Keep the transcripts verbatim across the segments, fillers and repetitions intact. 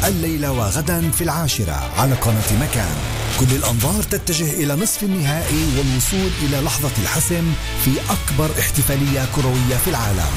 الليلة وغدا في العاشرة على قناة مكان. كل الأنظار تتجه إلى نصف النهائي والوصول إلى لحظة الحسم في أكبر احتفالية كروية في العالم.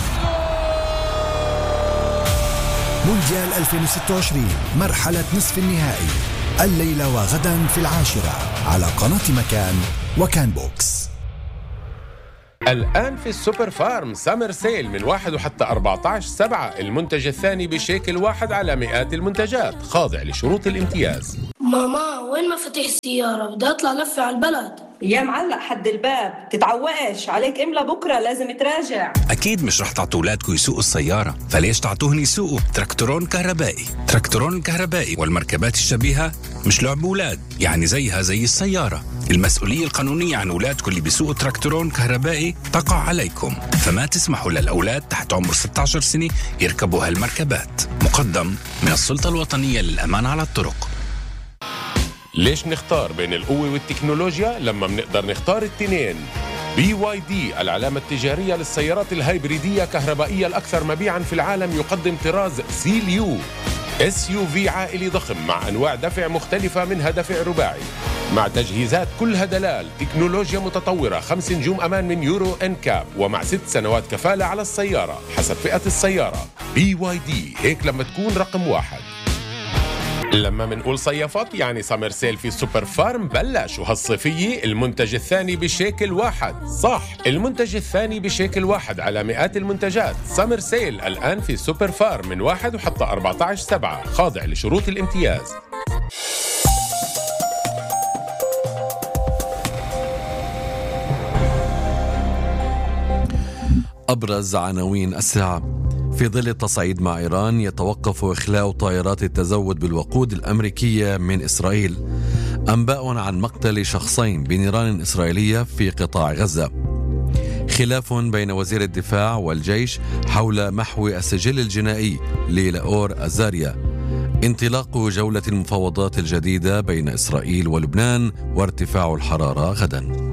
مونديال ألفين وستة وعشرين مرحلة نصف النهائي الليلة وغدا في العاشرة على قناة مكان وكان بوكس. الآن في السوبر فارم سامر سيل من واحد وحتى أربعة عشر سبعة، المنتج الثاني بشيكل واحد على مئات المنتجات، خاضع لشروط الامتياز. ماما وين مفاتيح السيارة؟ بدي أطلع لفة على البلد. يا معلق حد الباب، تتعوقش عليك إملا بكرة لازم تراجع. أكيد مش رح تعطوا أولادكم يسوقوا السيارة، فليش تعطوهن يسوقوا تراكتورون كهربائي؟ تراكتورون الكهربائي والمركبات الشبيهة مش لعب أولاد، يعني زيها زي السيارة. المسؤولية القانونية عن أولادكم اللي بيسوقوا تراكتورون كهربائي تقع عليكم، فما تسمحوا للأولاد تحت عمر ستة عشر سنة يركبوا هالمركبات. مقدم من السلطة الوطنية للأمان على الطرق. ليش نختار بين القوة والتكنولوجيا لما بنقدر نختار التنين؟ بي واي دي العلامة التجارية للسيارات الهايبريدية كهربائية الأكثر مبيعاً في العالم، يقدم طراز سيليو اس يو في عائلي ضخم مع أنواع دفع مختلفة، منها دفع رباعي مع تجهيزات كلها دلال، تكنولوجيا متطورة، خمس نجوم أمان من يورو إن كاب، ومع ست سنوات كفالة على السيارة حسب فئة السيارة. بي واي دي هيك لما تكون رقم واحد. لما منقول صيفات يعني سامر سيل في السوبر فارم بلش، وهالصيفية المنتج الثاني بشيكل واحد. صح، المنتج الثاني بشيكل واحد على مئات المنتجات. سامر سيل الآن في السوبر فارم من واحد وحتى أربعة عشر سبعة، خاضع لشروط الامتياز. أبرز عناوين الساعة. في ظل التصعيد مع إيران يتوقف إخلاء طائرات التزود بالوقود الأمريكية من إسرائيل. أنباء عن مقتل شخصين بنيران إسرائيلية في قطاع غزة. خلاف بين وزير الدفاع والجيش حول محو السجل الجنائي لإليور أزاريا. انطلاق جولة المفاوضات الجديدة بين إسرائيل ولبنان وارتفاع الحرارة غدا.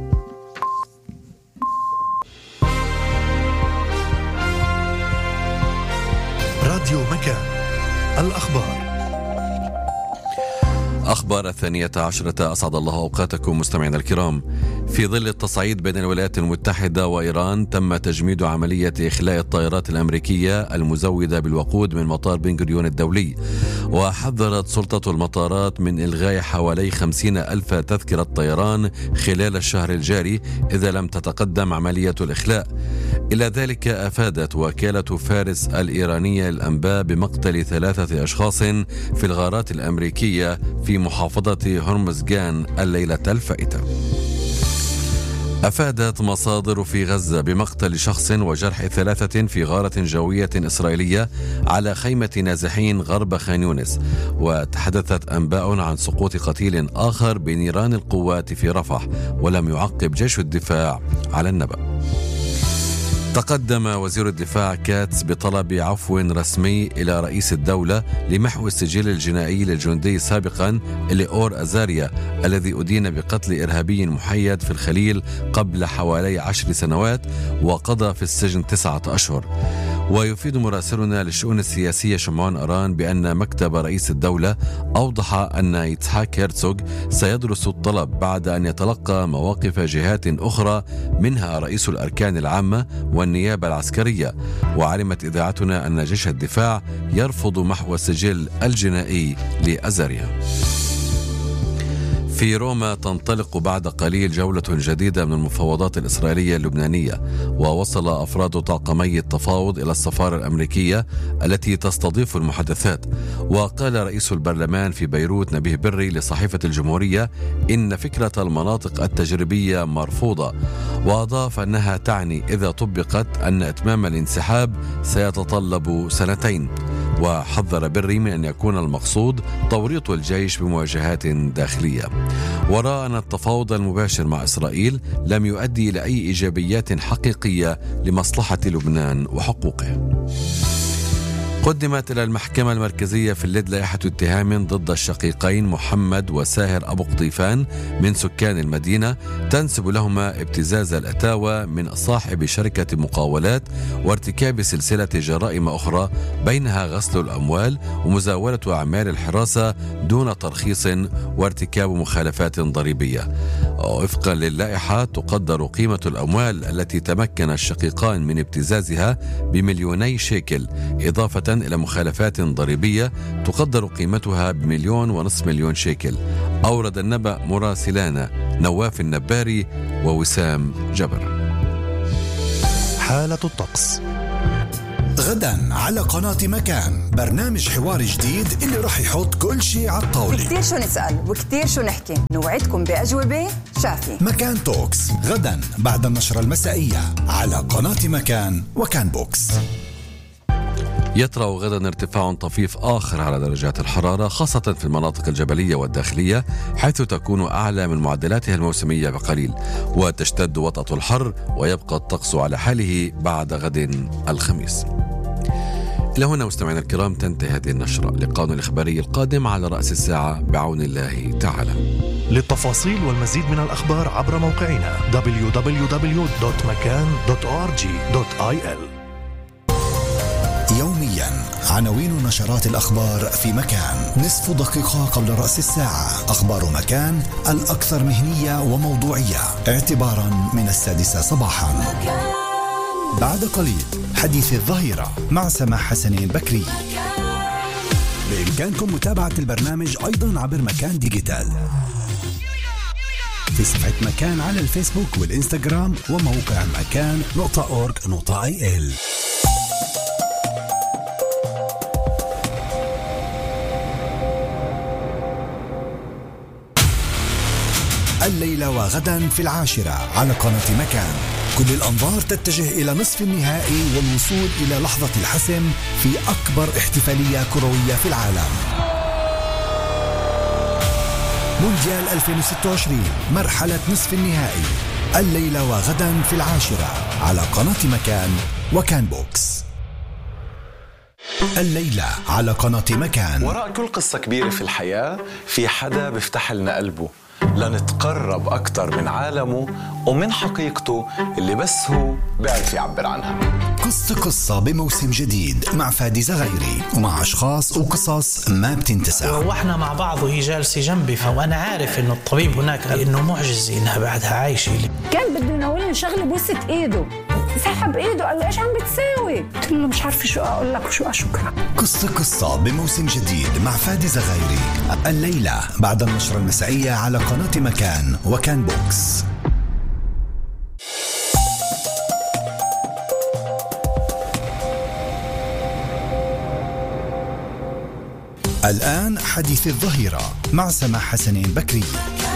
راديو مكان الأخبار. أخبار الثانية عشرة، أسعد الله أوقاتكم مستمعينا الكرام. في ظل التصعيد بين الولايات المتحدة وإيران تم تجميد عملية إخلاء الطائرات الأمريكية المزودة بالوقود من مطار بن غوريون الدولي، وحذرت سلطة المطارات من إلغاء حوالي خمسين ألف تذكرة طيران خلال الشهر الجاري إذا لم تتقدم عملية الإخلاء. إلى ذلك أفادت وكالة فارس الإيرانية للأنباء بمقتل ثلاثة أشخاص في الغارات الأمريكية في محافظة هرمزغان الليلة الفائتة. أفادت مصادر في غزة بمقتل شخص وجرح ثلاثة في غارة جوية إسرائيلية على خيمة نازحين غرب خان يونس، وتحدثت أنباء عن سقوط قتيل آخر بنيران القوات في رفح، ولم يعقب جيش الدفاع على النبأ. تقدم وزير الدفاع كاتس بطلب عفو رسمي إلى رئيس الدولة لمحو السجل الجنائي للجندي سابقا إليور أزاريا الذي أدين بقتل إرهابي محيد في الخليل قبل حوالي عشر سنوات وقضى في السجن تسعة أشهر. ويفيد مراسلنا للشؤون السياسية شمعون أران بأن مكتب رئيس الدولة أوضح أن يتحاك هيرتسوغ سيدرس الطلب بعد أن يتلقى مواقف جهات أخرى منها رئيس الأركان العامة والنيابة العسكرية. وعلمت إذاعتنا أن جيش الدفاع يرفض محو السجل الجنائي لأزاريا. في روما تنطلق بعد قليل جولة جديدة من المفاوضات الإسرائيلية اللبنانية، ووصل أفراد طاقمي التفاوض إلى السفارة الأمريكية التي تستضيف المحادثات. وقال رئيس البرلمان في بيروت نبيه بري لصحيفة الجمهورية إن فكرة المناطق التجريبية مرفوضة، وأضاف أنها تعني إذا طبقت أن إتمام الانسحاب سيتطلب سنتين. وحذر بري من أن يكون المقصود توريط الجيش بمواجهات داخلية. ورأى أن التفاوض المباشر مع إسرائيل لم يؤدي إلى أي إيجابيات حقيقية لمصلحة لبنان وحقوقه. قدمت إلى المحكمة المركزية في اللد لائحة اتهام ضد الشقيقين محمد وساهر أبو قطيفان من سكان المدينة تنسب لهما ابتزاز الأتاوى من صاحب شركة مقاولات وارتكاب سلسلة جرائم أخرى بينها غسل الأموال ومزاولة أعمال الحراسة دون ترخيص وارتكاب مخالفات ضريبية. وفقا للائحة تقدر قيمة الأموال التي تمكن الشقيقان من ابتزازها بمليوني شيكل، إضافة إلى مخالفات ضريبية تقدر قيمتها بمليون ونصف مليون شيكل. أورد النبأ مراسلانا نواف النباري ووسام جبر. حالة الطقس غدا على قناة مكان، برنامج حوار جديد اللي رح يحط كل شيء على الطاولة. كتير شو نسأل وكتير شو نحكي، نوعدكم بأجوبة شافية. مكان توكس غدا بعد النشرة المسائية على قناة مكان وكان بوكس. يطرأ غدا ارتفاع طفيف آخر على درجات الحرارة خاصة في المناطق الجبلية والداخلية، حيث تكون أعلى من معدلاتها الموسمية بقليل، وتشتد وطأة الحر ويبقى الطقس على حاله بعد غد الخميس. إلى هنا مستمعينا الكرام تنتهي هذه النشرة. لقاءنا الإخباري القادم على رأس الساعة بعون الله تعالى. للتفاصيل والمزيد من الأخبار عبر موقعنا دبليو دبليو دبليو دوت مكان دوت أو آر جي دوت آي إل. يوميا عناوين نشرات الأخبار في مكان، نصف دقيقة قبل رأس الساعة. أخبار مكان الأكثر مهنية وموضوعية اعتبارا من السادسة صباحا. بعد قليل حديث الظهيرة مع سماح حسنين بكري. بإمكانكم متابعة البرنامج أيضا عبر مكان ديجيتال في صفحة مكان على الفيسبوك والإنستغرام وموقع مكان نقطة أورج نقطة آي إل. الليلة وغدا في العاشرة على قناة مكان. كل الأنظار تتجه إلى نصف النهائي والوصول إلى لحظة الحسم في أكبر احتفالية كروية في العالم، مونديال ألفين وستة وعشرين مرحلة نصف النهائي. الليلة وغدا في العاشرة على قناة مكان وكان بوكس. الليلة على قناة مكان. وراء كل قصة كبيرة في الحياة في حدا بيفتح لنا قلبه لنتقرب أكتر من عالمه ومن حقيقته اللي بس هو بيعرف يعبر عنها. قصة قصة بموسم جديد مع فادي زغيري ومع أشخاص وقصص ما بتنتسى. وإحنا مع بعض وهي جالسة جنبي، وأنا عارف إنه الطبيب هناك قال إنه معجزة إنها بعدها عايشة. كان بده يناولني شغلة بوسة إيده، سحب إيده قال له إيش عم بتساوي؟ قلت له مش عارفة شو أقول لك وشو أشكرك. قصة قصة بموسم جديد مع فادي زغيري الليلة بعد النشرة المسائية على قناة مكان وكان بوكس. الآن حديث الظهيرة مع سماح حسنين بكري.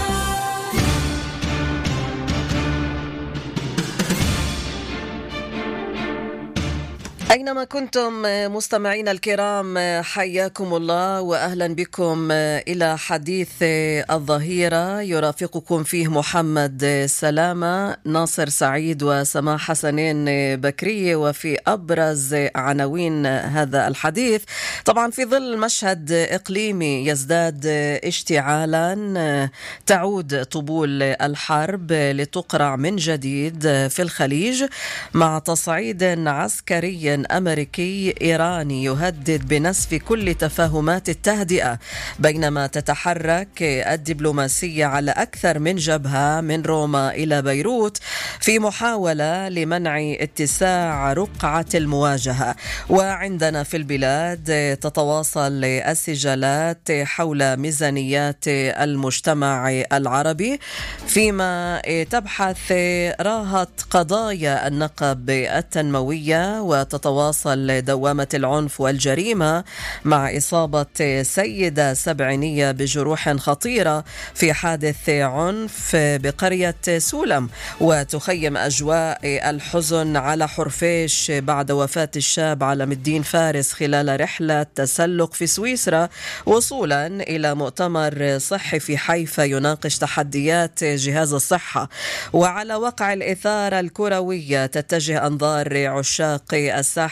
أينما كنتم مستمعين الكرام حياكم الله وأهلا بكم إلى حديث الظهيرة، يرافقكم فيه محمد سلامة، ناصر سعيد وسماح حسنين بكرية. وفي أبرز عناوين هذا الحديث طبعا في ظل مشهد إقليمي يزداد اشتعالا، تعود طبول الحرب لتقرع من جديد في الخليج مع تصعيد عسكري أمريكي إيراني يهدد بنسف كل تفاهمات التهدئة، بينما تتحرك الدبلوماسية على أكثر من جبهة من روما إلى بيروت في محاولة لمنع اتساع رقعة المواجهة. وعندنا في البلاد تتواصل السجالات حول ميزانيات المجتمع العربي، فيما تبحث راهة قضايا النقب التنموية وتتواصل دوامة العنف والجريمة مع إصابة سيدة سبعينية بجروح خطيرة في حادث عنف بقرية سولم، وتخيم أجواء الحزن على حرفيش بعد وفاة الشاب علم الدين فارس خلال رحلة تسلق في سويسرا وصولا إلى مؤتمر صحي في حيفا يناقش تحديات جهاز الصحة. وعلى وقع الإثارة الكروية تتجه أنظار عشاق الساحل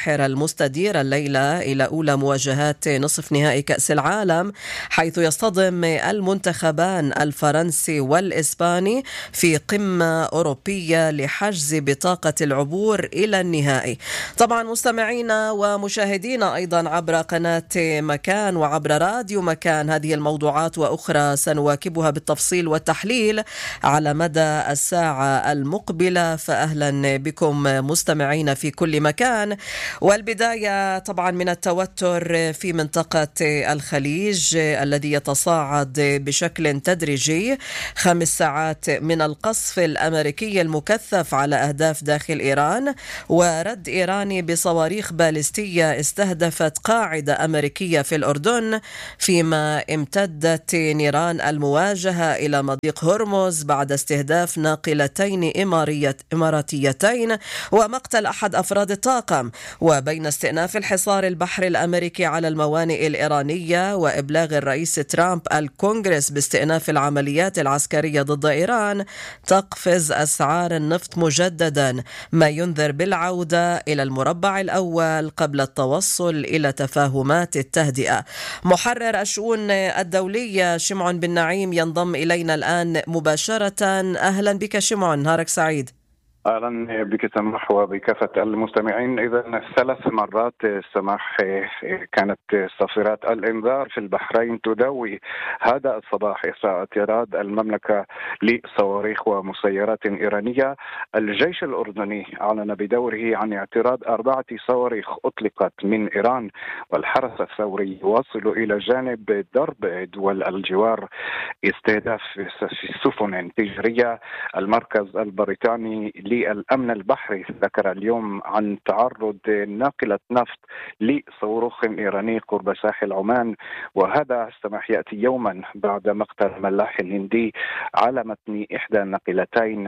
الباحر المستدير الليلة إلى أولى مواجهات نصف نهائي كأس العالم، حيث يصطدم المنتخبان الفرنسي والإسباني في قمة أوروبية لحجز بطاقة العبور إلى النهائي. طبعا مستمعينا ومشاهدينا أيضا عبر قناة مكان وعبر راديو مكان، هذه الموضوعات وأخرى سنواكبها بالتفصيل والتحليل على مدى الساعة المقبلة، فأهلا بكم مستمعين في كل مكان. والبداية طبعا من التوتر في منطقة الخليج الذي يتصاعد بشكل تدريجي. خمس ساعات من القصف الأمريكي المكثف على أهداف داخل إيران، ورد إيراني بصواريخ باليستية استهدفت قاعدة أمريكية في الأردن، فيما امتدت نيران المواجهة إلى مضيق هرمز بعد استهداف ناقلتين إماراتيتين ومقتل أحد أفراد الطاقم. وبين استئناف الحصار البحري الأمريكي على الموانئ الإيرانية وإبلاغ الرئيس ترامب الكونغرس باستئناف العمليات العسكرية ضد إيران، تقفز أسعار النفط مجددا، ما ينذر بالعودة إلى المربع الأول قبل التوصل إلى تفاهمات التهدئة. محرر الشؤون الدولية شمعون بن نعيم ينضم إلينا الآن مباشرة. أهلا بك شمعون، نهارك سعيد. أهلا بك سماح وبكافة المستمعين. إذا ثلاث مرات سماح كانت صافرات الإنذار في البحرين تداوي هذا الصباح إثر اعتراض المملكة لصواريخ ومسيرات إيرانية. الجيش الأردني أعلن بدوره عن اعتراض أربعة صواريخ أطلقت من إيران، والحرس الثوري يواصل إلى جانب ضرب دول الجوار استهداف في سفن تجارية. المركز البريطاني للأمن البحري ذكر اليوم عن تعرض ناقلة نفط لصاروخ إيراني قرب ساحل عمان، وهذا سمح يأتي يوما بعد مقتل ملاح هندي على متن إحدى الناقلتين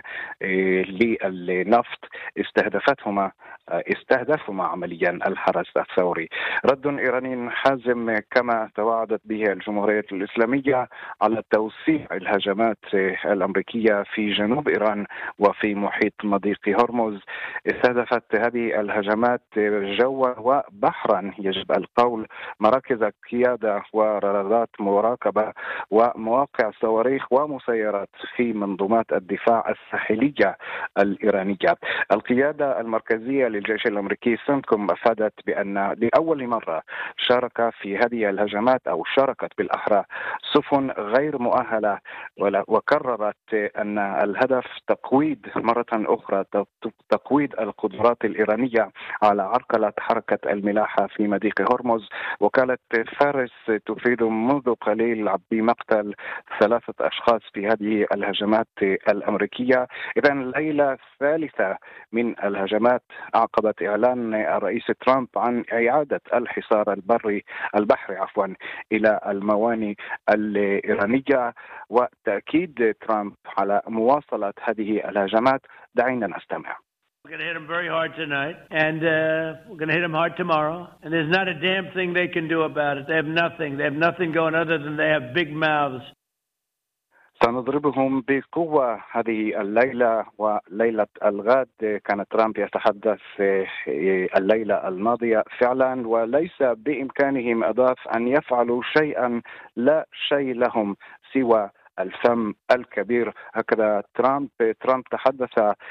للنفط استهدفتهما استهدفهما عمليا الحرس الثوري. رد إيراني حازم كما توعدت به الجمهورية الإسلامية على توسيع الهجمات الأمريكية في جنوب إيران وفي محيط مضيق هرمز. استهدفت هذه الهجمات جوا وبحرا يجب القول، مراكز قيادة ورادارات مراقبة ومواقع صواريخ ومسيرات في منظومات الدفاع الساحلية الإيرانية. القيادة المركزية للجيش الأمريكي سنتكوم أفادت بأن لأول مرة شارك في هذه الهجمات أو شاركت بالأحرى سفن غير مؤهلة، وكررت أن الهدف تقويض مرة أخرى تقويض القدرات الإيرانية على عرقلة حركة الملاحة في مضيق هرمز. وكالة فارس تفيد منذ قليل بمقتل ثلاثة أشخاص في هذه الهجمات الأمريكية. إذن الليلة الثالثة من الهجمات عقبت إعلان الرئيس ترامب عن إعادة الحصار البري البحري عفوا إلى الموانئ الإيرانية، وتأكيد ترامب على مواصلة هذه الهجمات. دعينا نستمع. We're going to hit them very hard tonight, and uh, we're going to hit them hard tomorrow. And there's not a damn thing they can do about it. They have nothing. They have nothing going other than they have big mouths. سنضربهم بقوة هذه الليلة وليلة الغد. كان ترامب يتحدث الليلة الماضية فعلا، وليس بإمكانهم أضاف أن يفعلوا شيئا لا شيء لهم سوى الفم الكبير. هكذا ترامب ترامب تحدث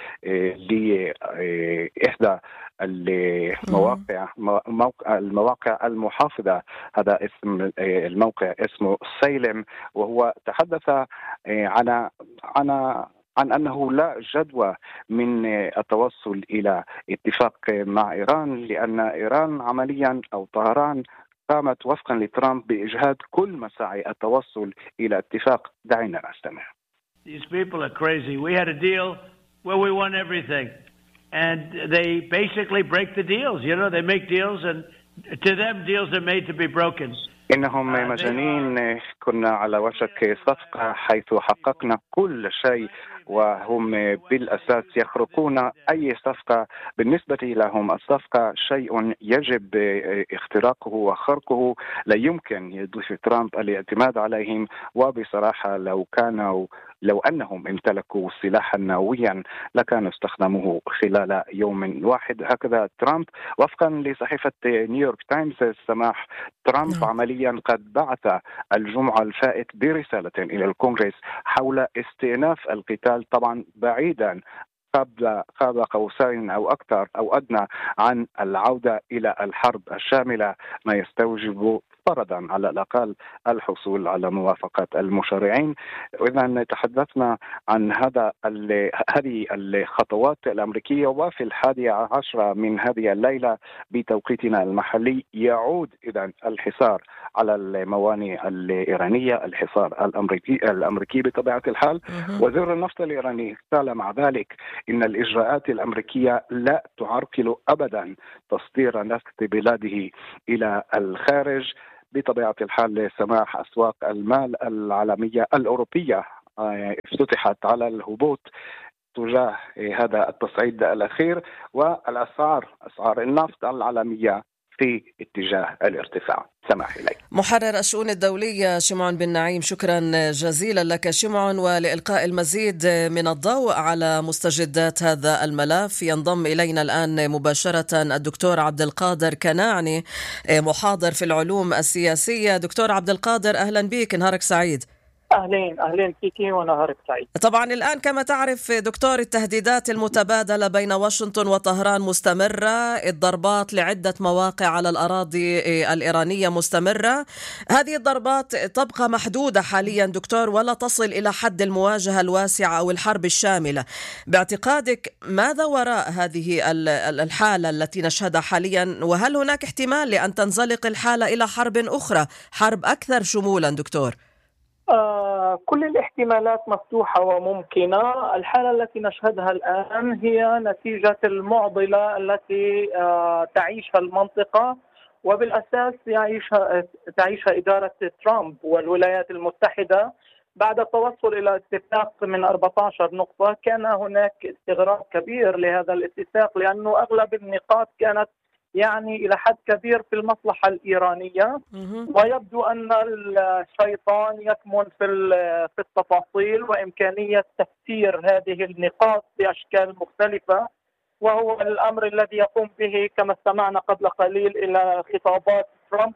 لإحدى المواقع المواقع المحافظة، هذا اسم الموقع اسمه سيلم، وهو تحدث عن عن عن أنه لا جدوى من التوصل إلى اتفاق مع إيران، لأن إيران عمليا أو طهران قامت وفقا لترامب بإجهاد كل مساعي التوصل إلى اتفاق. دعينا نستمع. These people are crazy. We had a deal where we won everything, and they basically break the deals. You know, they make deals, and to them deals are made to be broken. إنهم مجانين، كنا على وشك صفقة حيث حققنا كل شيء، وهم بالأساس يخرقون أي صفقة. بالنسبة لهم الصفقة شيء يجب اختراقه وخرقه، لا يمكن يضيف ترامب الاعتماد عليهم. وبصراحة لو كانوا لو أنهم امتلكوا سلاحا نوويا لكانوا استخدموه خلال يوم واحد. هكذا ترامب وفقا لصحيفة نيويورك تايمز. السماح ترامب نعم. عمليا قد بعث الجمعة الفائت برسالة إلى الكونغرس حول استئناف القتال، طبعا بعيدا قبل قاب قوسين أو أكثر أو أدنى عن العودة إلى الحرب الشاملة، ما يستوجب فرضا على الأقل الحصول على موافقة المشرعين. وإذا تحدثنا عن هذا هذه الخطوات الأمريكية، وفي الحادية عشرة من هذه الليلة بتوقيتنا المحلي يعود إذا الحصار على الموانئ الإيرانية، الحصار الأمريكي الأمريكي بطبيعة الحال. وزير النفط الإيراني قال مع ذلك إن الإجراءات الأمريكية لا تعرقل أبدا تصدير نفط بلاده إلى الخارج. بطبيعة الحال سماح أسواق المال العالمية الأوروبية افتتحت على الهبوط تجاه هذا التصعيد الأخير، والأسعار أسعار النفط العالمية في اتجاه الارتفاع. سماح إليك. محرر الشؤون الدولية شمعون بن نعيم، شكرا جزيلا لك شمعون. ولإلقاء المزيد من الضوء على مستجدات هذا الملف ينضم إلينا الآن مباشرة الدكتور عبد القادر كناعني، محاضر في العلوم السياسية. دكتور عبد القادر أهلا بك، نهارك سعيد. أهلين أهلين فيكي ونهارك سعيد. طبعا الآن كما تعرف دكتور التهديدات المتبادلة بين واشنطن وطهران مستمرة، الضربات لعدة مواقع على الأراضي الإيرانية مستمرة. هذه الضربات تبقى محدودة حاليا دكتور ولا تصل إلى حد المواجهة الواسعة أو الحرب الشاملة. باعتقادك ماذا وراء هذه الحالة التي نشهدها حاليا، وهل هناك احتمال لأن تنزلق الحالة إلى حرب أخرى، حرب أكثر شمولا دكتور؟ آه كل الاحتمالات مفتوحة وممكنة. الحالة التي نشهدها الآن هي نتيجة المعضلة التي آه تعيشها المنطقة، وبالأساس يعيشها تعيشها إدارة ترامب والولايات المتحدة. بعد التوصل إلى اتفاق من أربعة عشر نقطة كان هناك استغراب كبير لهذا الاتفاق، لأنه أغلب النقاط كانت يعني إلى حد كبير في المصلحة الإيرانية، ويبدو أن الشيطان يكمن في في التفاصيل وإمكانية تفسير هذه النقاط بأشكال مختلفة، وهو الأمر الذي يقوم به كما استمعنا قبل قليل إلى خطابات ترامب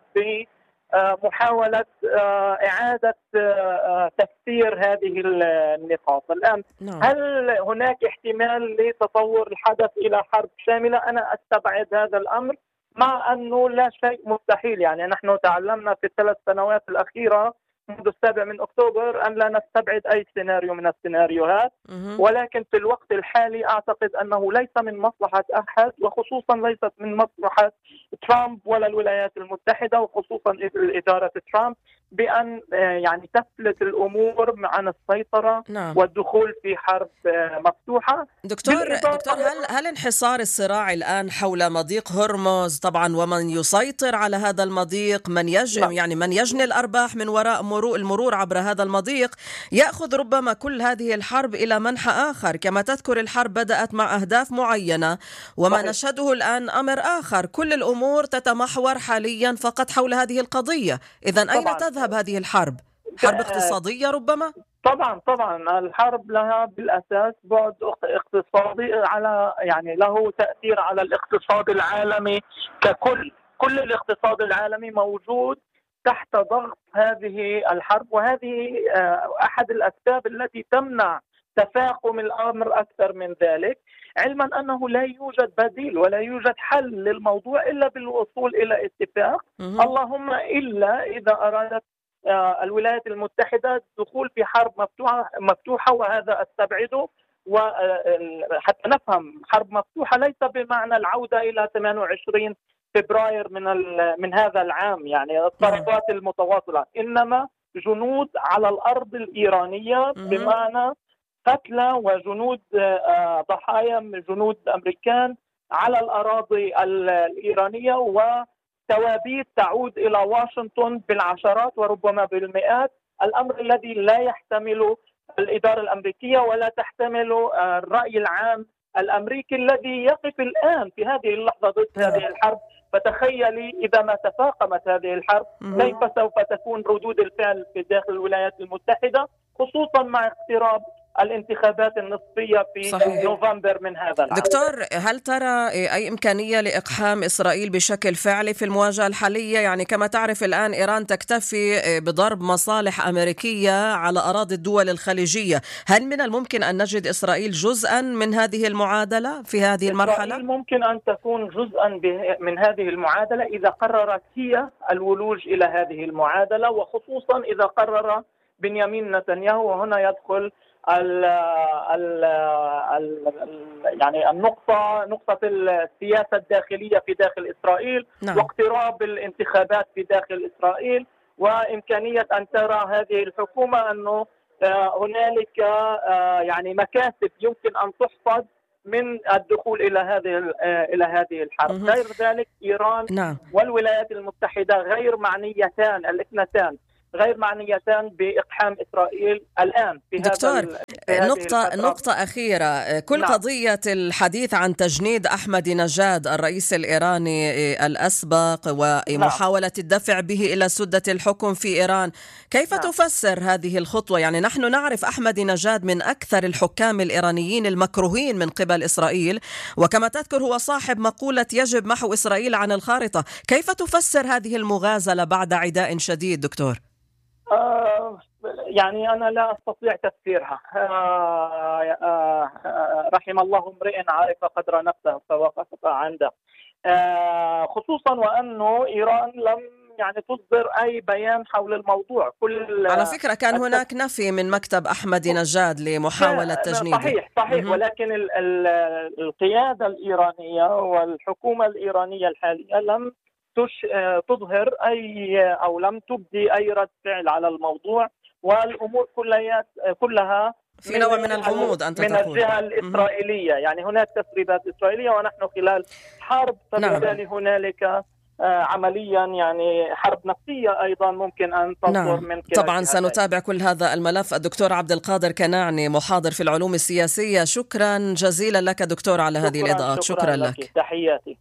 بمحاولة إعادة تفسير هذه النقاط. الآن هل هناك احتمال لتطور الحدث إلى حرب شاملة؟ أنا أستبعد هذا الأمر، مع أنه لا شيء مستحيل. يعني نحن تعلمنا في الثلاث سنوات الأخيرة منذ السابع من أكتوبر أن لا نستبعد أي سيناريو من السيناريوهات، ولكن في الوقت الحالي أعتقد أنه ليس من مصلحة أحد، وخصوصا ليست من مصلحة ترامب ولا الولايات المتحدة، وخصوصا إدارة ترامب، بأن يعني تفلت الأمور عن السيطرة نعم. والدخول في حرب مفتوحة. دكتور دكتور هل هل انحصار الصراع الآن حول مضيق هرمز طبعا، ومن يسيطر على هذا المضيق، من يجن نعم. يعني من يجني الأرباح من وراء مرور المرور عبر هذا المضيق، يأخذ ربما كل هذه الحرب إلى منحى آخر. كما تذكر الحرب بدأت مع أهداف معينة، وما صحيح. نشهده الآن أمر آخر. كل الأمور تتمحور حاليا فقط حول هذه القضية. إذن أين تذهب هذه الحرب؟ حرب اقتصادية ربما؟ طبعا طبعا الحرب لها بالأساس بعد اقتصادي، على يعني له تأثير على الاقتصاد العالمي ككل. كل الاقتصاد العالمي موجود تحت ضغط هذه الحرب، وهذه أحد الأسباب التي تمنع تفاقم الأمر أكثر من ذلك، علما أنه لا يوجد بديل ولا يوجد حل للموضوع إلا بالوصول إلى اتفاق. اللهم إلا إذا أرادت الولايات المتحدة الدخول في حرب مفتوحة مفتوحة وهذا أستبعده. وحتى نفهم، حرب مفتوحة ليس بمعنى العودة إلى ثمانية وعشرين فبراير من من هذا العام، يعني الضربات المتواصلة، إنما جنود على الأرض الإيرانية، بمعنى قتلى وجنود ضحايا من جنود أمريكان على الأراضي الإيرانية، و توابيت تعود إلى واشنطن بالعشرات وربما بالمئات، الأمر الذي لا يحتمله الإدارة الأمريكية ولا تحتمله الرأي العام الأمريكي الذي يقف الآن في هذه اللحظة ضد هذه الحرب. فتخيلي إذا ما تفاقمت هذه الحرب كيف سوف تكون ردود الفعل في داخل الولايات المتحدة، خصوصا مع اقتراب الانتخابات النصفية في صحيح. نوفمبر من هذا العام. دكتور، هل ترى أي إمكانية لإقحام إسرائيل بشكل فعلي في المواجهة الحالية؟ يعني كما تعرف الآن إيران تكتفي بضرب مصالح أمريكية على أراضي الدول الخليجية، هل من الممكن أن نجد إسرائيل جزءا من هذه المعادلة في هذه المرحلة؟ إسرائيل ممكن أن تكون جزءا من هذه المعادلة إذا قررت هي الولوج إلى هذه المعادلة، وخصوصا إذا قرر بنيامين نتنياهو، وهنا يدخل ال ال ال يعني النقطة نقطة السياسة الداخلية في داخل إسرائيل. نعم. واقتراب الانتخابات في داخل إسرائيل، وإمكانية أن ترى هذه الحكومة أنه هنالك يعني مكاسب يمكن أن تحصد من الدخول إلى هذه إلى هذه الحرب. غير ذلك إيران نعم. والولايات المتحدة غير معنيتان، الاثنتان غير معنيتان بإقحام إسرائيل الآن في دكتور هذا في نقطة نقطة أخيرة. كل نعم. قضية الحديث عن تجنيد أحمد نجاد الرئيس الإيراني الأسبق ومحاولة نعم. الدفع به إلى سدة الحكم في إيران، كيف نعم. تفسر هذه الخطوة؟ يعني نحن نعرف أحمد نجاد من أكثر الحكام الإيرانيين المكروهين من قبل إسرائيل، وكما تذكر هو صاحب مقولة يجب محو إسرائيل عن الخارطة. كيف تفسر هذه المغازلة بعد عداء شديد دكتور؟ آه يعني أنا لا أستطيع تفسيرها. آه آه رحم الله امرئ عرف قدر نفسه فوقف عنده، آه خصوصا وأنه إيران لم يعني تصدر أي بيان حول الموضوع. كل على فكرة كان هناك نفي من مكتب أحمد نجاد لمحاولة تجنيده. صحيح صحيح م- ولكن ال ال القيادة الإيرانية والحكومة الإيرانية الحالية لم تش تظهر أي أو لم تبدي أي رد فعل على الموضوع، والأمور كلها كلها في نوع من الغموض أنت من تقول. الجهة الإسرائيلية. يعني هناك تسريبات إسرائيلية ونحن خلال حرب، فبالتالي نعم. هنالك عمليا يعني حرب نفسية أيضا ممكن أن تصدر نعم. من طبعا سنتابع كل هذا الملف. الدكتور عبد القادر كناعني محاضر في العلوم السياسية، شكرا جزيلا لك دكتور على هذه الإضاءات. شكرا, شكرا لك. لك تحياتي.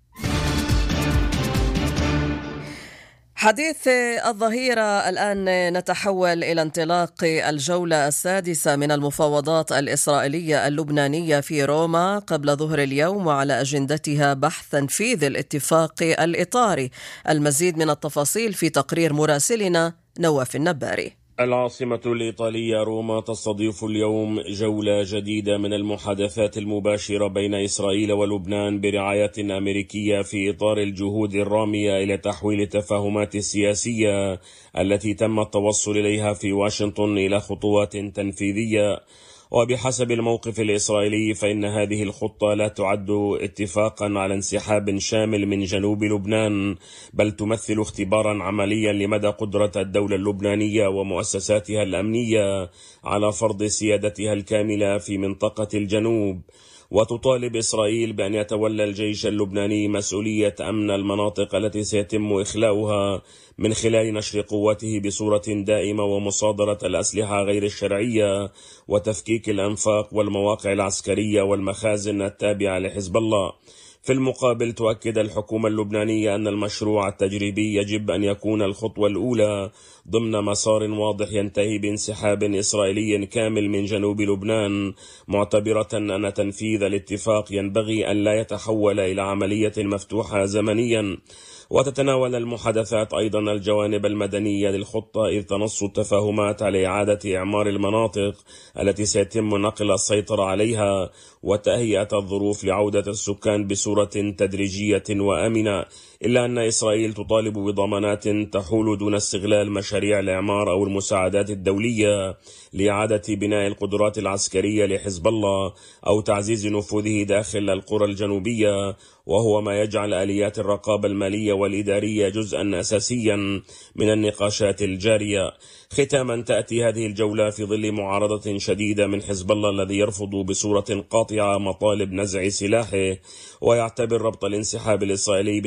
حديث الظهيرة الآن نتحول إلى انطلاق الجولة السادسة من المفاوضات الإسرائيلية اللبنانية في روما قبل ظهر اليوم، وعلى أجندتها بحث تنفيذ الاتفاق الإطاري. المزيد من التفاصيل في تقرير مراسلنا نواف النباري. العاصمة الإيطالية روما تستضيف اليوم جولة جديدة من المحادثات المباشرة بين إسرائيل ولبنان برعاية أمريكية في إطار الجهود الرامية إلى تحويل التفاهمات السياسية التي تم التوصل إليها في واشنطن إلى خطوات تنفيذية. وبحسب الموقف الإسرائيلي فإن هذه الخطة لا تعد اتفاقا على انسحاب شامل من جنوب لبنان، بل تمثل اختبارا عمليا لمدى قدرة الدولة اللبنانية ومؤسساتها الأمنية على فرض سيادتها الكاملة في منطقة الجنوب. وتطالب إسرائيل بأن يتولى الجيش اللبناني مسؤولية أمن المناطق التي سيتم إخلاؤها من خلال نشر قوته بصورة دائمة ومصادرة الأسلحة غير الشرعية وتفكيك الأنفاق والمواقع العسكرية والمخازن التابعة لحزب الله. في المقابل تؤكد الحكومة اللبنانية أن المشروع التجريبي يجب أن يكون الخطوة الأولى ضمن مسار واضح ينتهي بانسحاب إسرائيلي كامل من جنوب لبنان، معتبرة أن تنفيذ الاتفاق ينبغي أن لا يتحول إلى عملية مفتوحة زمنيا. وتتناول المحادثات أيضا الجوانب المدنية للخطة، إذ تنص التفاهمات على إعادة إعمار المناطق التي سيتم نقل السيطرة عليها وتهيئة الظروف لعودة السكان بصورة تدريجية وآمنة، إلا أن إسرائيل تطالب بضمانات تحول دون استغلال مشاريع الإعمار أو المساعدات الدولية لإعادة بناء القدرات العسكرية لحزب الله أو تعزيز نفوذه داخل القرى الجنوبية، وهو ما يجعل آليات الرقابة المالية والإدارية جزءا أساسيا من النقاشات الجارية. ختاما تأتي هذه الجولة في ظل معارضة شديدة من حزب الله الذي يرفض بصورة قاطعة مطالب نزع سلاحه، ويعتبر ربط الانسحاب الإسرائيلي بتفكيك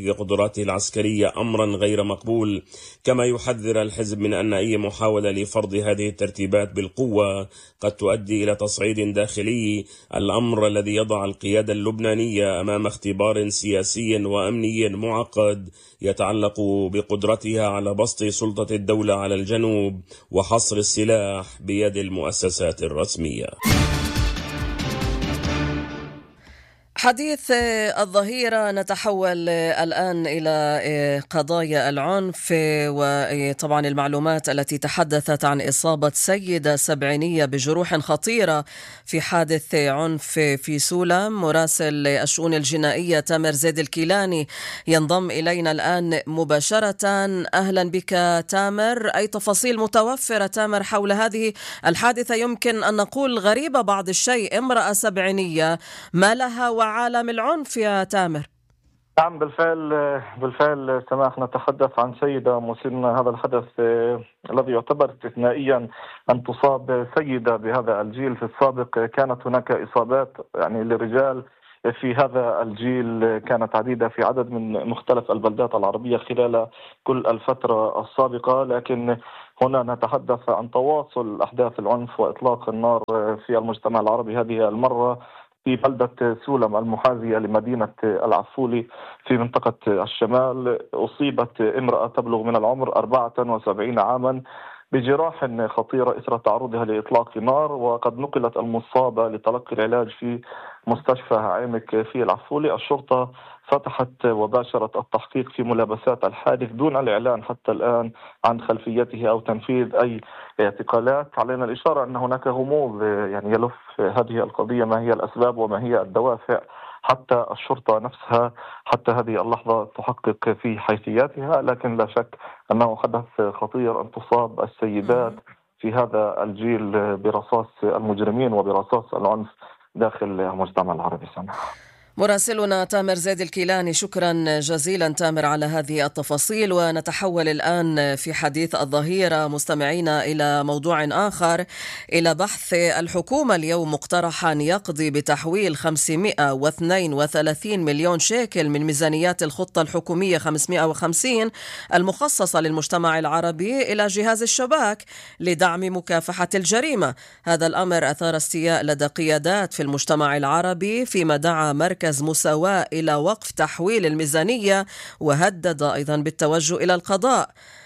قدراته العسكرية أمرا غير مقبول، كما يحذر الحزب من أن أي محاولة لفرض هذه الترتيبات بالقوة قد تؤدي إلى تصعيد داخلي، الأمر الذي يضع القيادة اللبنانية أمام اختبار سياسي وأمني معقد يتعلق بقدرتها على بسط سلطة الدولة على الجنوب وحصر السلاح بيد المؤسسات الرسمية. حديث الظهيرة نتحول الآن إلى قضايا العنف، وطبعا المعلومات التي تحدثت عن إصابة سيدة سبعينية بجروح خطيرة في حادث عنف في سولم. مراسل الشؤون الجنائية تامر زيد الكيلاني ينضم إلينا الآن مباشرة. أهلا بك تامر. أي تفاصيل متوفرة تامر حول هذه الحادثة؟ يمكن أن نقول غريبة بعض الشيء، امرأة سبعينية ما لها عالم العنف يا تامر؟ نعم بالفعل بالفعل سماح، نتحدث عن سيدة مسنة. هذا الحدث الذي يعتبر استثنائيا أن تصاب سيدة بهذا الجيل. في السابق كانت هناك إصابات يعني لرجال في هذا الجيل كانت عديدة في عدد من مختلف البلدات العربية خلال كل الفترة السابقة، لكن هنا نتحدث عن تواصل أحداث العنف وإطلاق النار في المجتمع العربي، هذه المرة في بلدة سولم المحاذية لمدينة العفولي في منطقة الشمال. أصيبت امرأة تبلغ من العمر أربعة وسبعين عاما بجراح خطيرة إثر تعرضها لإطلاق نار، وقد نقلت المصابة لتلقي العلاج في مستشفى عامك في العفولي. الشرطة فتحت وباشرت التحقيق في ملابسات الحادث دون الإعلان حتى الآن عن خلفيته أو تنفيذ أي اعتقالات. علينا الإشارة أن هناك غموض يعني يلف هذه القضية، ما هي الأسباب وما هي الدوافع، حتى الشرطة نفسها حتى هذه اللحظة تحقق في حيثياتها، لكن لا شك أنه حدث خطير أن تصاب السيدات في هذا الجيل برصاص المجرمين وبرصاص العنف داخل المجتمع العربي. سنة مراسلنا تامر زيد الكيلاني، شكرا جزيلا تامر على هذه التفاصيل. ونتحول الآن في حديث الظهيرة مستمعينا إلى موضوع آخر، إلى بحث الحكومة اليوم مقترحا يقضي بتحويل خمسمائة واثنين وثلاثين مليون شيكل من ميزانيات الخطة الحكومية خمسمائة وخمسين المخصصة للمجتمع العربي إلى جهاز الشباك لدعم مكافحة الجريمة. هذا الأمر أثار استياء لدى قيادات في المجتمع العربي، فيما دعا مركز مساواة إلى وقف تحويل الميزانية، وهدد أيضا بالتوجه إلى القضاء.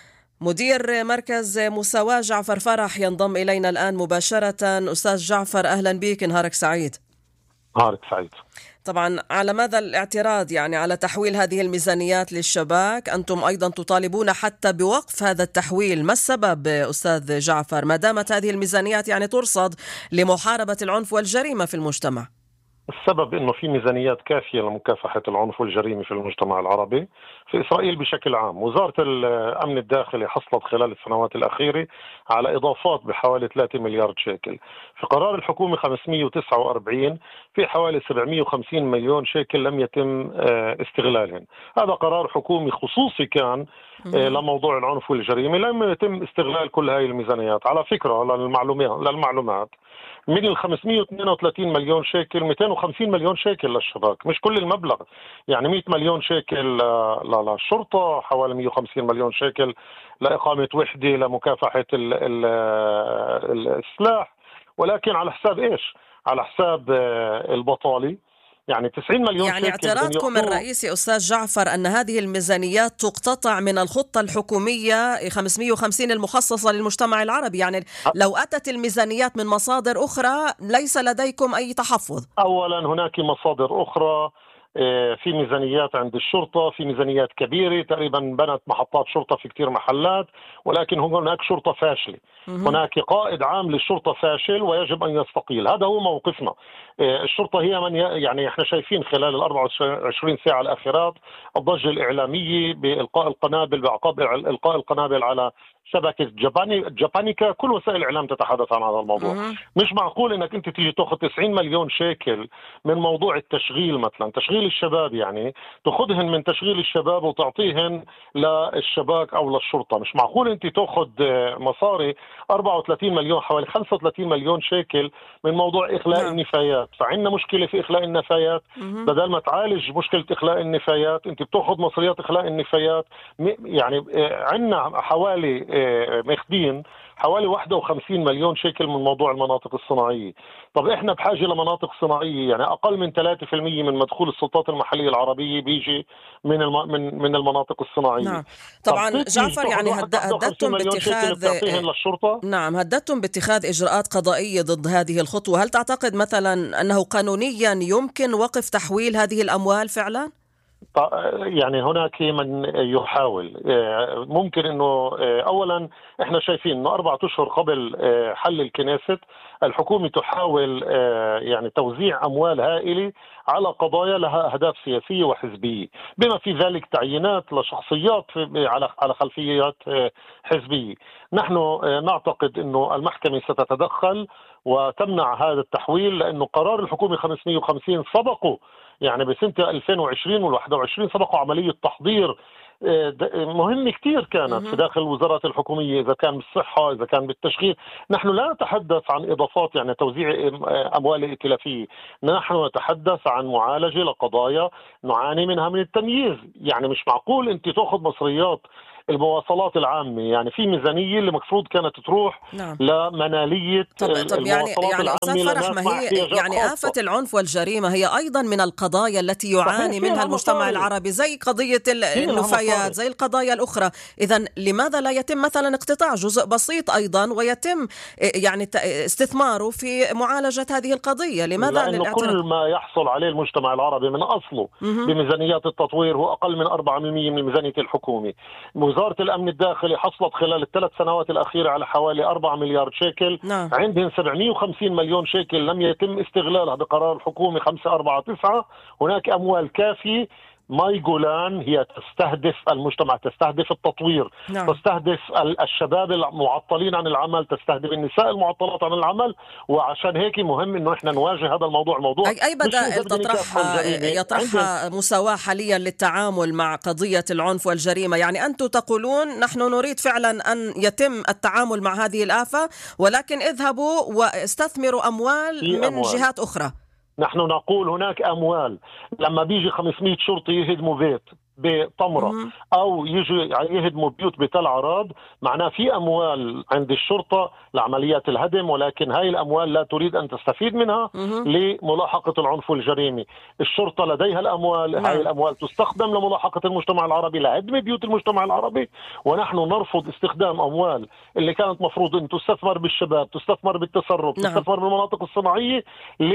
مدير مركز مساواة جعفر فرح ينضم إلينا الآن مباشرة. أستاذ جعفر أهلا بك، نهارك سعيد. نهارك سعيد. طبعا على ماذا الاعتراض يعني على تحويل هذه الميزانيات للشباك؟ أنتم أيضا تطالبون حتى بوقف هذا التحويل، ما السبب أستاذ جعفر ما دامت هذه الميزانيات يعني ترصد لمحاربة العنف والجريمة في المجتمع؟ السبب أنه في ميزانيات كافية لمكافحة العنف والجريمة في المجتمع العربي في إسرائيل بشكل عام. وزارة الأمن الداخلي حصلت خلال السنوات الأخيرة على إضافات بحوالي ثلاثة مليار شيكل. في قرار الحكومة خمسمائة وتسعة وأربعين في حوالي سبعمائة وخمسين مليون شيكل لم يتم استغلالهم. هذا قرار حكومي خصوصي كان لموضوع العنف والجريمة، لم يتم استغلال كل هاي الميزانيات. على فكرة للمعلومات للمعلومات من ال خمسمائة واثنين وثلاثين مليون شيكل مئتين وخمسين مليون شيكل للشباك، مش كل المبلغ، يعني مئة مليون شيكل للشرطة، حوالي مئة وخمسين مليون شيكل لإقامة وحدة لمكافحة ال ال السلاح، ولكن على حساب إيش؟ على حساب البطالة. يعني تسعين مليون يعني اعتراضكم الرئيسي أستاذ جعفر أن هذه الميزانيات تقتطع من الخطة الحكومية خمسمائة وخمسين المخصصة للمجتمع العربي، يعني لو أتت الميزانيات من مصادر أخرى ليس لديكم أي تحفظ؟ أولا هناك مصادر أخرى، في ميزانيات عند الشرطة، في ميزانيات كبيرة تقريبا بنت محطات شرطة في كتير محلات، ولكن هناك شرطة فاشلة. هناك قائد عام للشرطة فاشل ويجب أن يستقيل. هذا هو موقفنا. الشرطة هي من يعني احنا شايفين خلال الأربع وعشرين ساعة الأخيرات الضجة الإعلامية بإلقاء القنابل، بعقاب إلقاء القنابل على شبكة جابانيكا. كل وسائل الإعلام تتحدث عن هذا الموضوع. مش معقول إنك أنت تيجي تأخذ تسعين مليون شيكل من موضوع التشغيل مثلا. تشغيل تشغيل الشباب، يعني تأخذهن من تشغيل الشباب وتعطيهن للشباك أو للشرطة. مش معقول أنت تأخذ مصاري أربعة وثلاثين مليون حوالي خمسة وثلاثين مليون شيكل من موضوع إخلاء نعم. النفايات. فعندنا مشكلة في إخلاء النفايات، مم. بدل ما تعالج مشكلة إخلاء النفايات أنت بتأخذ مصريات إخلاء النفايات. يعني عندنا حوالي ماخدين حوالي واحد وخمسين مليون شيكل من موضوع المناطق الصناعية. طب إحنا بحاجة لمناطق صناعية، يعني أقل من ثلاثة بالمئة من مدخول السلطات المحلية العربية بيجي من الم... من من المناطق الصناعية. نعم. طبعا جعفر يعني هد... هددتم باتخاذ نعم هددتم باتخاذ إجراءات قضائية ضد هذه الخطوة. هل تعتقد مثلا أنه قانونيا يمكن وقف تحويل هذه الأموال فعلا؟ يعني هناك من يحاول، ممكن انه اولا احنا شايفين انه اربعة اشهر قبل حل الكنيست الحكومة تحاول يعني توزيع اموال هائلة على قضايا لها اهداف سياسية وحزبية، بما في ذلك تعيينات لشخصيات على على خلفيات حزبية. نحن نعتقد انه المحكمة ستتدخل وتمنع هذا التحويل، لانه قرار الحكومة خمسمئة وخمسين سبقوا يعني بسنة ألفين وعشرين والواحد وعشرين سبقوا عملية تحضير مهمة كتير كانت في داخل الوزارات الحكومية، إذا كان بالصحة إذا كان بالتشغيل. نحن لا نتحدث عن إضافات يعني توزيع أموال ائتلافية، نحن نتحدث عن معالجة لقضايا نعاني منها من التمييز. يعني مش معقول أنت تأخذ مصريات المواصلات العامة، يعني في ميزانية اللي مفروض كانت تروح نعم. لمنالية طب طب يعني يعني أستاذ فرح، ما هي يعني آفة العنف والجريمة هي أيضا من القضايا التي يعاني منها المجتمع مصاري. العربي، زي قضية النفايات زي القضايا الأخرى. إذا لماذا لا يتم مثلا اقتطاع جزء بسيط أيضا ويتم يعني استثماره في معالجة هذه القضية؟ لماذا؟ لأنه كل ما يحصل عليه المجتمع العربي من أصله م- بميزانيات التطوير هو أقل من أربعة بالمئة من ميزانية الحكومة. وزارة الأمن الداخلي حصلت خلال الثلاث سنوات الأخيرة على حوالي أربعة مليار شيكل، نعم. عندهم سبعمئة وخمسين مليون شيكل لم يتم استغلالها بقرار الحكومة خمسة أربعة تسعة. هناك أموال كافية. ماي جولان هي تستهدف المجتمع، تستهدف التطوير، نعم. تستهدف الشباب المعطلين عن العمل، تستهدف النساء المعطلات عن العمل. وعشان هيك مهم انه احنا نواجه هذا الموضوع. موضوع اي, أي بدائل تطرحها يطرحها مساواة حاليا للتعامل مع قضية العنف والجريمة؟ يعني انتم تقولون نحن نريد فعلا ان يتم التعامل مع هذه الآفة، ولكن اذهبوا واستثمروا اموال من أموال. جهات اخرى. نحن نقول هناك أموال. لما بيجي خمسمئة شرطي يهدموا بيت بطمرة أو يجوا يهدموا بيوت بتل عراض، معناه في أموال عند الشرطة لعمليات الهدم، ولكن هاي الأموال لا تريد أن تستفيد منها لملاحقة العنف والجريمة. الشرطة لديها الأموال، نعم. هاي الأموال تستخدم لملاحقة المجتمع العربي، لهدم بيوت المجتمع العربي. ونحن نرفض استخدام أموال اللي كانت مفروض أن تستثمر بالشباب، تستثمر بالتسرب، نعم. تستثمر بالمناطق الصناعية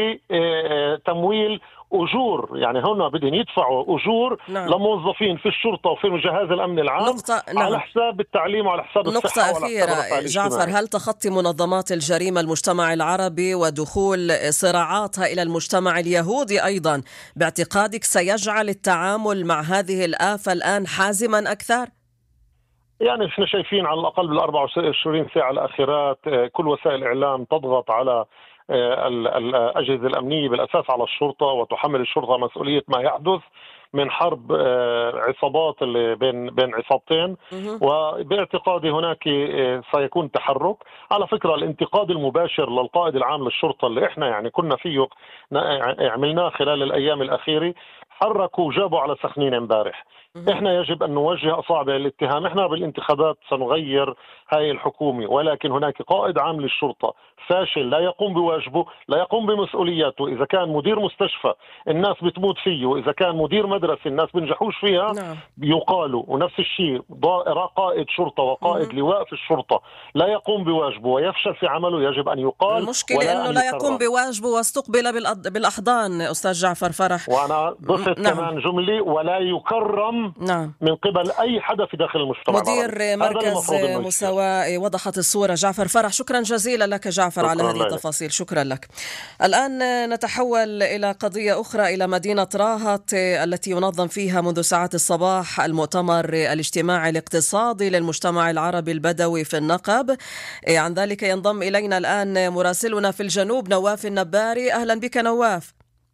لتمويل أجور. يعني هنا بدهم يدفعوا أجور نعم. لموظفين في الشرطة وفي جهاز الأمن العام نقطة نعم. على حساب التعليم وعلى حساب الصحة. نقطة أخيرة جعفر، هل تخطي منظمات الجريمة المجتمع العربي ودخول صراعاتها إلى المجتمع اليهودي أيضا باعتقادك سيجعل التعامل مع هذه الآفة الآن حازما أكثر؟ يعني احنا شايفين على الأقل بالأربع وعشرين ساعة الأخيرات كل وسائل الإعلام تضغط على الأجهزة الأمنية بالأساس على الشرطة، وتحمل الشرطة مسؤولية ما يحدث من حرب عصابات اللي بين بين عصابتين. وباعتقادي هناك سيكون تحرك. على فكرة الانتقاد المباشر للقائد العام للشرطة اللي احنا يعني كنا فيه عملناه خلال الأيام الأخيرة، حركوا وجابوا على سخنين امبارح. احنا يجب ان نوجه اصابع الاتهام. احنا بالانتخابات سنغير هاي الحكومة، ولكن هناك قائد عام للشرطة فاشل، لا يقوم بواجبه، لا يقوم بمسؤولياته. اذا كان مدير مستشفى الناس بتموت فيه، واذا كان مدير مدرسة الناس بنجحوش فيها نعم. يقالوا. ونفس الشيء قائد شرطة وقائد مم. لواء في الشرطة لا يقوم بواجبه ويفشل في عمله، يجب ان يقال. المشكلة انه لا يقوم بواجبه واستقبل بالاحضان. استاذ جعفر فرح، وانا ضفت نعم. كمان جملة ولا يكرم نعم. من قبل أي حدا في داخل المجتمع مدير العربي. مركز مساواة وضحت الصورة جعفر فرح. شكرا جزيلا لك جعفر على هذه التفاصيل. شكرا لك. الآن نتحول إلى قضية أخرى، إلى مدينة راهط التي ينظم فيها منذ ساعات الصباح المؤتمر الاجتماعي الاقتصادي للمجتمع العربي البدوي في النقب. عن ذلك ينضم إلينا الآن مراسلنا في الجنوب نواف النباري. أهلا بك نواف.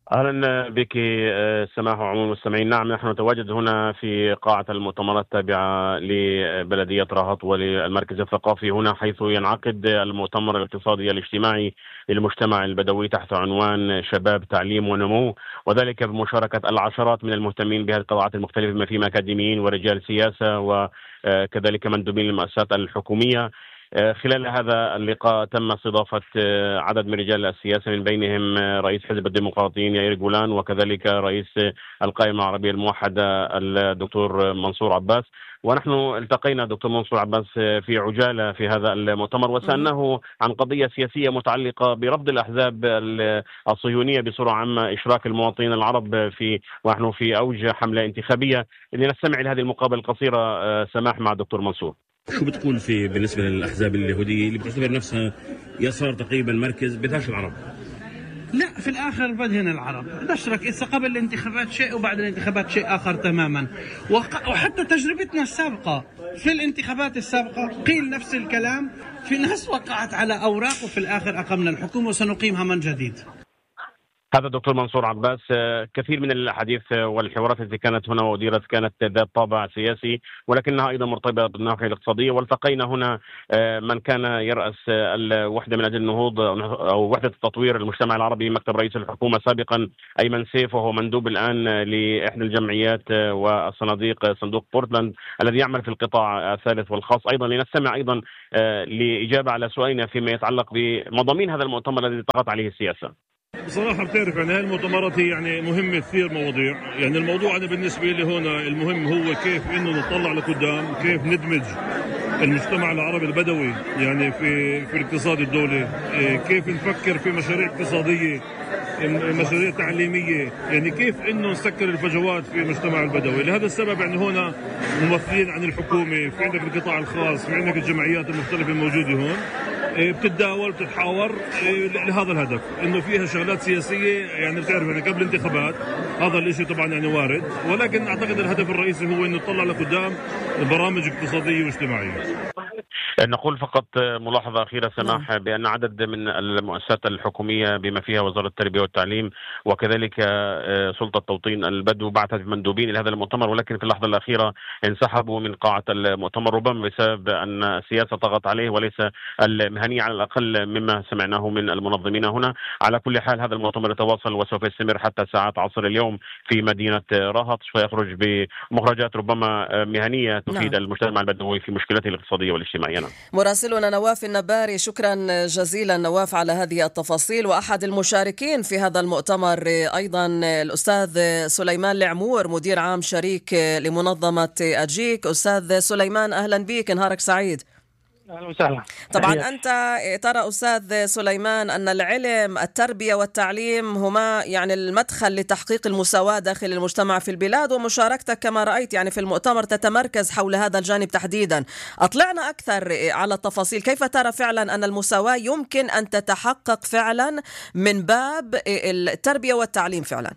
أهلا بك سماح وعموم المستمعين. نعم، نحن نتواجد هنا في قاعة المؤتمرات التابعة لبلدية رهط وللمركز الثقافي هنا، حيث ينعقد المؤتمر الاقتصادي الاجتماعي للمجتمع البدوي تحت عنوان شباب تعليم ونمو، وذلك بمشاركة العشرات من المهتمين بهذه القطاعات المختلفة بما فيهم أكاديميين ورجال سياسة وكذلك مندوبين للمؤسسات الحكومية. خلال هذا اللقاء تم استضافة عدد من رجال السياسة، من بينهم رئيس حزب الديمقراطيين يائير جولان، وكذلك رئيس القائمة العربية الموحدة الدكتور منصور عباس. ونحن التقينا دكتور منصور عباس في عجالة في هذا المؤتمر وسألناه عن قضية سياسية متعلقة برفض الأحزاب الصهيونية بصورة عامة إشراك المواطنين العرب في ونحن في أوج حملة انتخابية. لنستمع لهذه المقابلة القصيرة سماح مع الدكتور منصور. شو بتقول في بالنسبة للأحزاب اليهودية اللي بتعتبر نفسها يسار تقريبا مركز بدهاش العرب؟ لا، في الآخر بدهن العرب نشرك إذا قبل الانتخابات شيء وبعد الانتخابات شيء آخر تماما. وحتى تجربتنا السابقة في الانتخابات السابقة قيل نفس الكلام، في ناس وقعت على أوراق وفي الآخر أقمنا الحكومة وسنقيمها من جديد. هذا الدكتور منصور عباس. كثير من الحديث والحوارات التي كانت هنا وأديرت كانت ذات طابع سياسي ولكنها أيضا مرتبطة بالناحية الاقتصادية، والتقينا هنا من كان يرأس الوحدة من أجل النهوض أو وحدة التطوير المجتمع العربي مكتب رئيس الحكومة سابقا أيمن سيف، وهو مندوب الآن لإحدى الجمعيات والصناديق صندوق بورتلاند الذي يعمل في القطاع الثالث والخاص. أيضا لنستمع أيضا لإجابة على سؤالنا فيما يتعلق بمضامين هذا المؤتمر الذي ضغط عليه السياسة. بصراحة بتعرف يعني هاي المؤتمرات هي يعني مهمة كثير مواضيع. يعني الموضوع أنا بالنسبة لي هنا المهم هو كيف إنه نطلع لقدام، كيف ندمج المجتمع العربي البدوي يعني في في الاقتصاد الدولي، كيف نفكر في مشاريع اقتصادية، مشاريع تعليمية، يعني كيف إنه نسكر الفجوات في المجتمع البدوي. لهذا السبب يعني هنا ممثلين عن الحكومة، في عندك القطاع الخاص، في عندك الجمعيات المختلفة الموجودة هون، بتتداول بتتحاور لهذا الهدف، انه فيها شغلات سياسيه. يعني بتعرف يعني قبل الانتخابات هذا الشيء طبعا يعني وارد، ولكن اعتقد الهدف الرئيسي هو انه نطلع لقدام برامج اقتصاديه واجتماعيه. نقول فقط ملاحظة أخيرة سماح بأن عدد من المؤسسات الحكومية بما فيها وزارة التربية والتعليم وكذلك سلطة توطين البدو بعثت بمندوبين إلى هذا المؤتمر، ولكن في اللحظة الأخيرة انسحبوا من قاعة المؤتمر، ربما بسبب أن السياسة طغت عليه وليس المهنية على الأقل مما سمعناه من المنظمين هنا. على كل حال هذا المؤتمر يتواصل وسوف يستمر حتى ساعات عصر اليوم في مدينة رهط، سيخرج بمخرجات ربما مهنية تفيد نعم. المجتمع البدوي في مشكلته الاقتصادية والاجتماعية. مراسلنا نواف النباري، شكرا جزيلا نواف على هذه التفاصيل. وأحد المشاركين في هذا المؤتمر أيضا الأستاذ سليمان العمور مدير عام شريك لمنظمة أجيك. أستاذ سليمان أهلا بك، نهارك سعيد. أهلا وسهلا. طبعا أنت ترى أستاذ سليمان أن العلم التربية والتعليم هما يعني المدخل لتحقيق المساواة داخل المجتمع في البلاد، ومشاركتك كما رأيت يعني في المؤتمر تتمركز حول هذا الجانب تحديدا. أطلعنا أكثر على التفاصيل، كيف ترى فعلا أن المساواة يمكن أن تتحقق فعلا من باب التربية والتعليم فعلا؟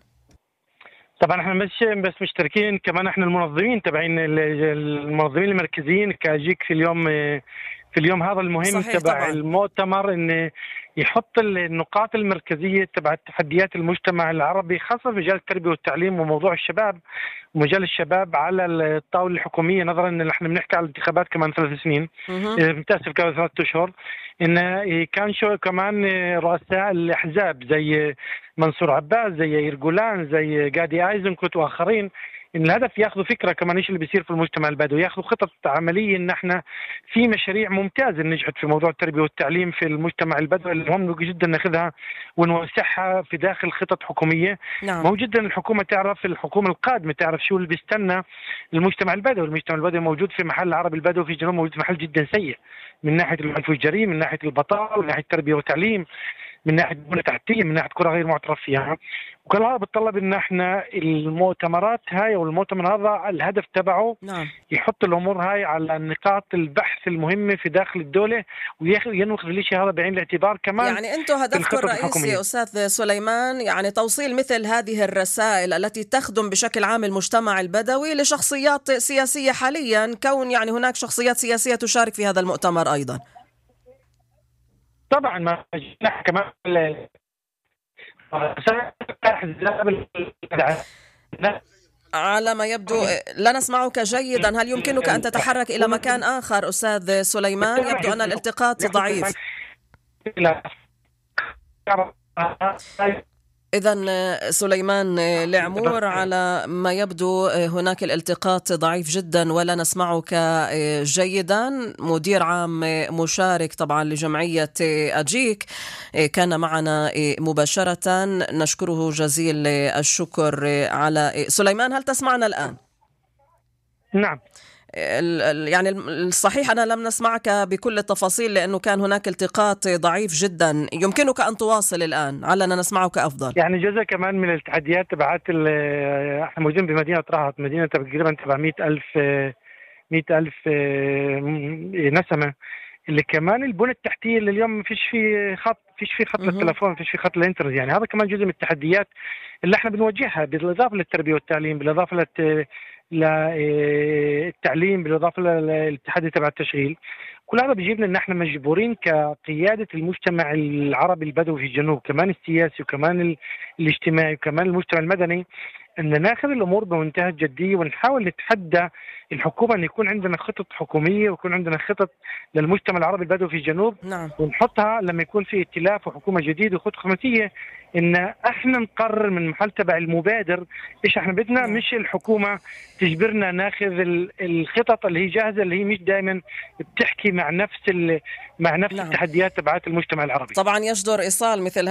طبعا احنا مش بس مشتركين، كمان احنا المنظمين تبعين المنظمين المركزيين كاجيك في اليوم في اليوم هذا المهم تبع المؤتمر، ان يحط النقاط المركزيه تبع تحديات المجتمع العربي خاصه في مجال التربيه والتعليم وموضوع الشباب ومجال الشباب على الطاوله الحكوميه، نظرا ان احنا بنحكي على الانتخابات كمان ثلاث سنين متاسف كمان ثلاث اشهر، ان كان شو كمان رؤساء الاحزاب زي منصور عباس زي يائير جولان زي جادي ايزنكوت واخرين، ان الهدف ياخذوا فكره كمان ايش اللي بيصير في المجتمع البدوي، ياخذوا خطط عمليه ان احنا في مشاريع ممتازه نجحت في موضوع التربيه والتعليم في المجتمع البدوي اللي مهم جدا ناخذها ونوسعها في داخل خطط حكوميه. نعم. مهم جدا الحكومه تعرف، الحكومه القادمه تعرف شو اللي بيستنى المجتمع البدوي. المجتمع البدوي موجود في محل العربي البدوي في الجنوب موجود في محل جدا سيء من ناحيه العنف والجريمه، من ناحيه البطاله، من ناحيه التربيه والتعليم، من ناحيه البنى التحتيه، من ناحيه كره غير معترف فيها. وكل هذا بتطلب ان احنا المؤتمرات هاي والمؤتمر هذا الهدف تبعه نعم. يحط الامور هاي على نقاط البحث المهمه في داخل الدوله وينوخذ الشيء هذا بعين الاعتبار كمان. يعني انتم هدفكم الرئيسي استاذ سليمان يعني توصيل مثل هذه الرسائل التي تخدم بشكل عام المجتمع البدوي لشخصيات سياسيه حاليا، كون يعني هناك شخصيات سياسيه تشارك في هذا المؤتمر ايضا. طبعا ما كمان على ما يبدو لا نسمعك جيدا. هل يمكنك أن تتحرك إلى مكان آخر أستاذ سليمان؟ يبدو أن الالتقاط ضعيف. إذن سليمان العمور، على ما يبدو هناك الالتقاط ضعيف جدا ولا نسمعك جيدا. مدير عام مشارك طبعا لجمعية أجيك كان معنا مباشرة، نشكره جزيل الشكر. على سليمان، هل تسمعنا الآن؟ نعم. يعني الصحيح أنا لم نسمعك بكل التفاصيل لأنه كان هناك التقاط ضعيف جدا. يمكنك أن تواصل الآن علنا نسمعك أفضل. يعني جزء كمان من التحديات تبعت احنا موجودين بمدينة رهط، مدينة تقريبا تبع مئة ألف مئة ألف نسمة، اللي كمان البنى التحتية اللي اليوم ما فيش فيه خط، فيش فيه خط للتلفون، ما فيش فيه خط للإنترنت. يعني هذا كمان جزء من التحديات اللي احنا بنواجهها، بالإضافة للتربية والتعليم، بالإضافة للت... للتعليم، بالإضافة للتحدي تبع التشغيل. كل هذا بيجيبنا ان احنا مجبورين كقيادة المجتمع العربي البدوي في الجنوب، كمان السياسي وكمان الاجتماعي وكمان المجتمع المدني، ان ناخذ الامور بمنتهى الجدية ونحاول نتحدى الحكومة ان يكون عندنا خطط حكومية ويكون عندنا خطط للمجتمع العربي البدوي في الجنوب. نعم. ونحطها لما يكون في ائتلاف وحكومة جديدة وخطة خماسية، ان احنا نقرر من محل تبع المبادر ايش احنا بدنا. نعم. مش الحكومة تجبرنا ناخذ الخطط اللي هي جاهزة، اللي هي مش دائما بتحكي مع نفس مع نفس نعم. التحديات تبعات المجتمع العربي. طبعا يجدر إيصال مثل